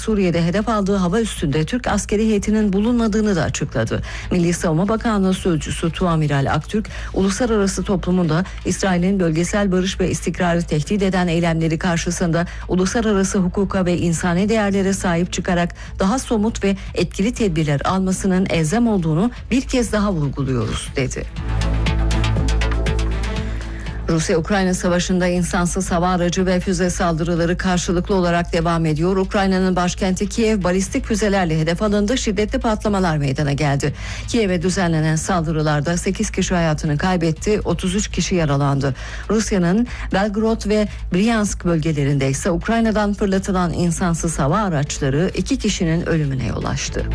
Suriye'de hedef aldığı hava üssünde Türk askeri heyetinin bulunmadığını da açıkladı. Milli Savunma Bakanlığı Sözcüsü Tuamiral Aktürk, uluslararası toplumun da İsrail'in bölgesel barış ve istikrarı tehdit eden eylemleri karşısında uluslararası hukuka ve insani değerlere sahip çıkarak daha somut ve etkili tedbirler almasının elzem olduğunu bir kez daha vurguluyoruz dedi. Rusya-Ukrayna savaşında insansız hava aracı ve füze saldırıları karşılıklı olarak devam ediyor. Ukrayna'nın başkenti Kiev balistik füzelerle hedef alındı. Şiddetli patlamalar meydana geldi. Kiev'e düzenlenen saldırılarda 8 kişi hayatını kaybetti, 33 kişi yaralandı. Rusya'nın Belgorod ve Bryansk bölgelerinde ise Ukrayna'dan fırlatılan insansız hava araçları 2 kişinin ölümüne yol açtı.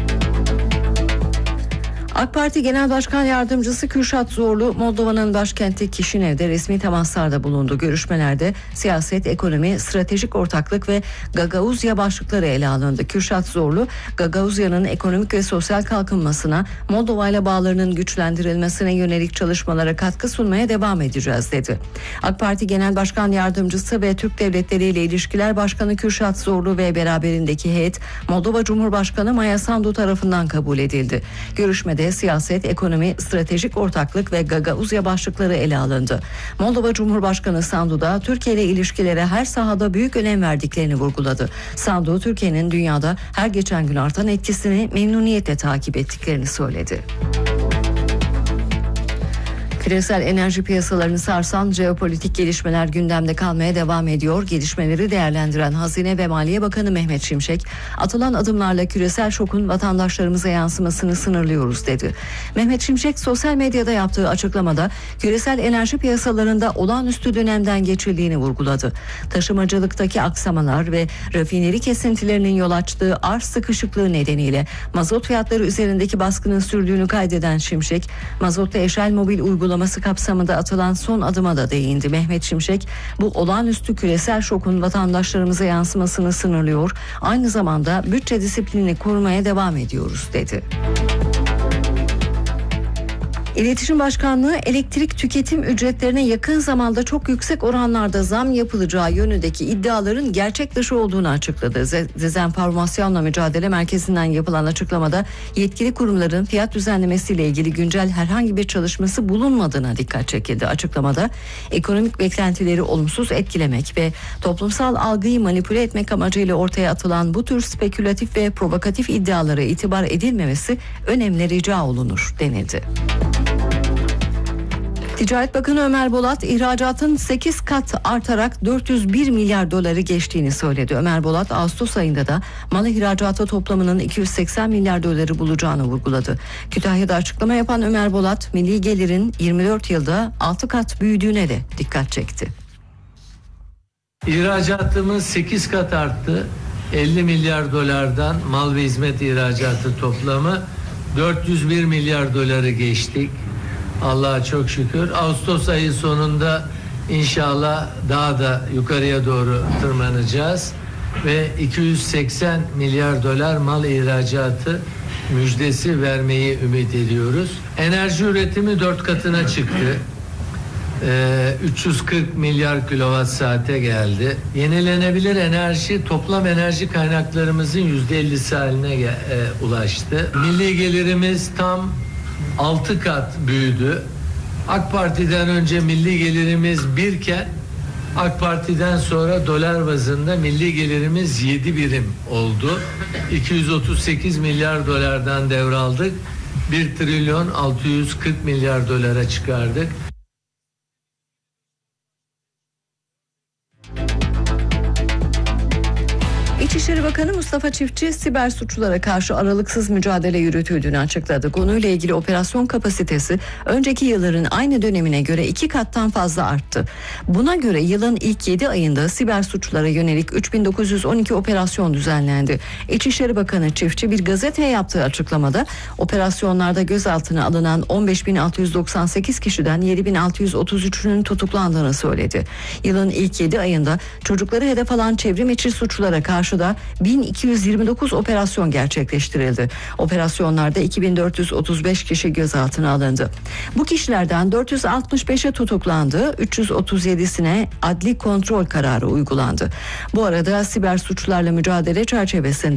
AK Parti Genel Başkan Yardımcısı Kürşat Zorlu, Moldova'nın başkenti Kişinev'de resmi temaslarda bulundu. Görüşmelerde siyaset, ekonomi, stratejik ortaklık ve Gagauzya başlıkları ele alındı. Kürşat Zorlu, Gagauzya'nın ekonomik ve sosyal kalkınmasına, Moldova ile bağlarının güçlendirilmesine yönelik çalışmalara katkı sunmaya devam edeceğiz dedi. AK Parti Genel Başkan Yardımcısı ve Türk Devletleri ile İlişkiler Başkanı Kürşat Zorlu ve beraberindeki heyet, Moldova Cumhurbaşkanı Maya Sandu tarafından kabul edildi. Görüşmede siyaset, ekonomi, stratejik ortaklık ve Gagauzya başlıkları ele alındı. Moldova Cumhurbaşkanı Sandu da Türkiye ile ilişkilere her sahada büyük önem verdiklerini vurguladı. Sandu, Türkiye'nin dünyada her geçen gün artan etkisini memnuniyetle takip ettiklerini söyledi. Küresel enerji piyasalarını sarsan jeopolitik gelişmeler gündemde kalmaya devam ediyor. Gelişmeleri değerlendiren Hazine ve Maliye Bakanı Mehmet Şimşek, atılan adımlarla küresel şokun vatandaşlarımıza yansımasını sınırlıyoruz dedi. Mehmet Şimşek sosyal medyada yaptığı açıklamada küresel enerji piyasalarında olağanüstü dönemden geçildiğini vurguladı. Taşımacılıktaki aksamalar ve rafineri kesintilerinin yol açtığı arz sıkışıklığı nedeniyle mazot fiyatları üzerindeki baskının sürdüğünü kaydeden Şimşek, mazotta Eşel Mobil uygulaması kapsamında atılan son adıma da değindi. Mehmet Şimşek, bu olağanüstü küresel şokun vatandaşlarımıza yansımasını sınırlıyor, aynı zamanda bütçe disiplinini korumaya devam ediyoruz dedi. İletişim Başkanlığı elektrik tüketim ücretlerine yakın zamanda çok yüksek oranlarda zam yapılacağı yönündeki iddiaların gerçek dışı olduğunu açıkladı. Dezenformasyonla Mücadele Merkezi'nden yapılan açıklamada yetkili kurumların fiyat düzenlemesiyle ilgili güncel herhangi bir çalışması bulunmadığına dikkat çekildi. Açıklamada ekonomik beklentileri olumsuz etkilemek ve toplumsal algıyı manipüle etmek amacıyla ortaya atılan bu tür spekülatif ve provokatif iddialara itibar edilmemesi önemli rica olunur denildi. Ticaret Bakanı Ömer Bolat, ihracatın 8 kat artarak 401 milyar doları geçtiğini söyledi. Ömer Bolat, Ağustos ayında da mal ihracatı toplamının 280 milyar doları bulacağını vurguladı. Kütahya'da açıklama yapan Ömer Bolat, milli gelirin 24 yılda 6 kat büyüdüğüne de dikkat çekti. İhracatımız 8 kat arttı. 50 milyar dolardan mal ve hizmet ihracatı toplamı 401 milyar doları geçtik. Allah'a çok şükür. Ağustos ayı sonunda inşallah daha da yukarıya doğru tırmanacağız ve 280 milyar dolar mal ihracatı müjdesi vermeyi ümit ediyoruz. Enerji üretimi 4 katına çıktı. 340 milyar kilowatt saate geldi. Yenilenebilir enerji toplam enerji kaynaklarımızın %50'si haline ulaştı. Milli gelirimiz tam 6 kat büyüdü. AK Parti'den önce milli gelirimiz 1 iken AK Parti'den sonra dolar bazında milli gelirimiz 7 birim oldu. 238 milyar dolardan devraldık. 1 trilyon 640 milyar dolara çıkardık. İçişleri Bakanı Mustafa Çiftçi, siber suçlara karşı aralıksız mücadele yürütüldüğünü açıkladı. Konuyla ilgili operasyon kapasitesi önceki yılların aynı dönemine göre 2 kattan fazla arttı. Buna göre yılın ilk 7 ayında siber suçlara yönelik 3912 operasyon düzenlendi. İçişleri Bakanı Çiftçi bir gazeteye yaptığı açıklamada operasyonlarda gözaltına alınan 15.698 kişiden 7.633'ünün tutuklandığını söyledi. Yılın ilk 7 ayında çocukları hedef alan çevrim içi suçlara karşı da 1229 operasyon gerçekleştirildi. Operasyonlarda 2435 kişi gözaltına alındı. Bu kişilerden 465'e tutuklandı, 337'sine adli kontrol kararı uygulandı. Bu arada siber suçlarla mücadele çerçevesinde